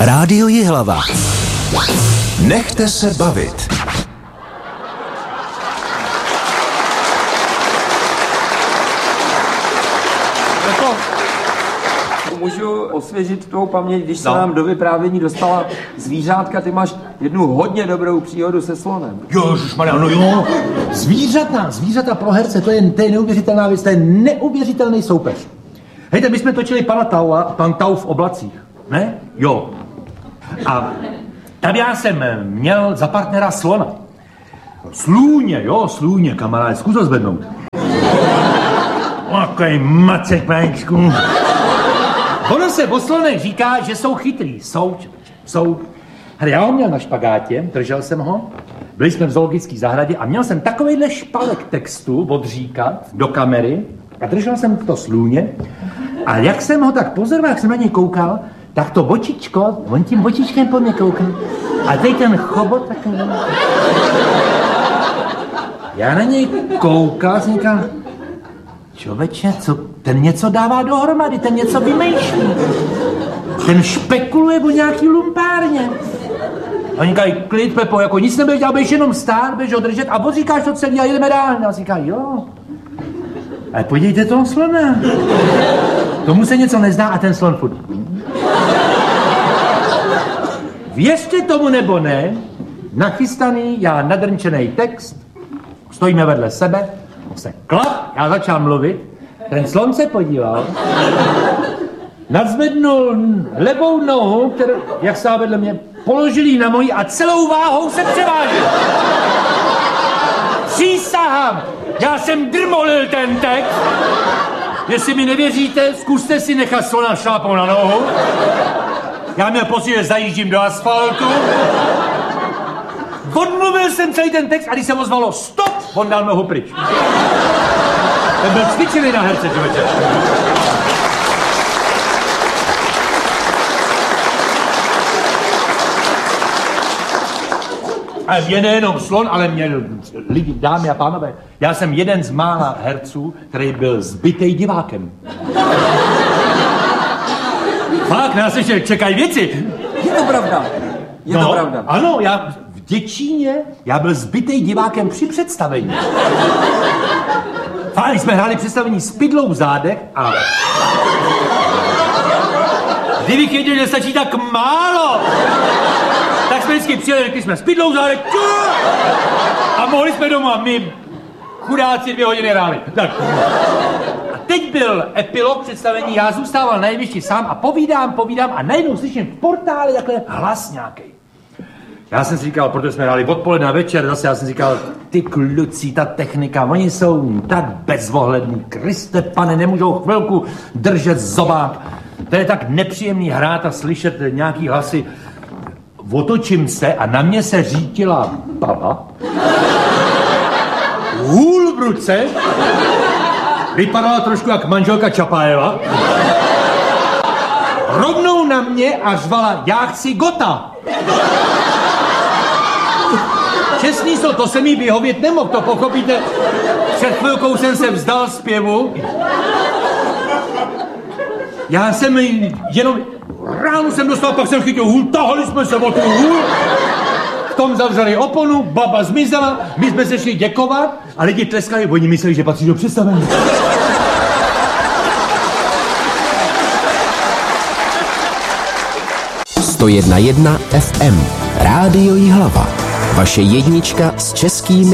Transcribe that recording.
Rádio Jihlava. Nechte se bavit. Můžu osvěžit tvou paměť, když se nám do vyprávění dostala zvířátka, ty máš jednu hodně dobrou příhodu se slonem. Ježišmarja, no jo, zvířata pro herce, to je neuvěřitelná věc, to je neuvěřitelný soupeř. Hejte, my jsme točili pan Tau v oblacích, ne? Jo. A tam já jsem měl za partnera slona. Slůně, kamarád, zkus ho zvednout. Jaký macek, páčku. Ono se o slonech říká, že jsou chytrý. Jsou. Hele, já ho měl na špagátě, držel jsem ho, byli jsme v zoologické zahradě a měl jsem takovejhle špalek textu odříkat do kamery a držel jsem to slůně a jak jsem ho tak pozoroval, jak jsem na něj koukal, tak to očičko, on tím očičkem po mě koukal a teď ten chobot takový. Já na něj koukal, jsem říkal, člověče, co, ten něco dává dohromady, ten něco vymýšlí. Ten špekuluje o nějaký lumpárně. A oni říkají, klid, Pepo, jako nic nebudeš dělat, budeš jenom stát, budeš ho držet a odříkáš to celý a jedeme dál. A říká, jo. Ale podívejte toho slona. Tomu se něco nezdá a ten slon furt. Věřte tomu nebo ne, nachystaný, já nadrnčený text, stojíme vedle sebe, se klap, já začal mluvit, ten slon se podíval, nadzvednul levou nohu, kterou, jak stál vedle mě, položil ji na moji a celou váhou se převážil. Přísahám, já jsem drmolil ten text. Jestli mi nevěříte, zkuste si nechat slona šlápnout na nohu. Já měl pocit, že zajíždím do asfaltu. Odmluvil jsem celý ten text a když se ozvalo stop, on dal nohu pryč. Ten byl cvičený na herce, člověče. A je nejenom slon, ale měl lidi, dámy a pánové. Já jsem jeden z mála herců, který byl zbytej divákem. Fakt, nás ještě čekají věci. Je to pravda. Je to pravda. Ano, v Děčíně já byl zbytej divákem při představení. Fakt, jsme hráli představení s pidlou v zádech a... Kdybych věděl, že stačí tak málo, tak jsme vždycky přijeli, řekli jsme s pidlou v zádech a mohli jsme doma, my chudáci 2 hodiny hráli. Tak. A teď byl epilog představení, já zůstával na jevišti sám a povídám a najednou slyším v portále takhle hlas nějaký. Já jsem si říkal, protože jsme hráli odpoledne a večer, zase já jsem si říkal, ty kluci, ta technika, oni jsou tak bezohlední, Kriste pane, nemůžou chvilku držet zobák. To je tak nepříjemný hrát a slyšet nějaký hlasy. Otočím se a na mě se řítila baba. Hůl v ruce. Vypadala trošku jak manželka Čapájeva. Rovnou na mě a řvala, já chci Gota. Čestný slovo, to se mi vyhovět nemohl, to pochopíte. Před chvilkou jsem se vzdal zpěvu. Já jsem jenom... Ráno jsem dostal, pak jsem chytil hůl, tahali jsme se o tu hůl. V tom zavřeli oponu, baba zmizela, my jsme se šli děkovat a lidi tleskali, oni mysleli, že patří do představení. To 101 FM. Rádio Jihlava. Vaše jednička s českými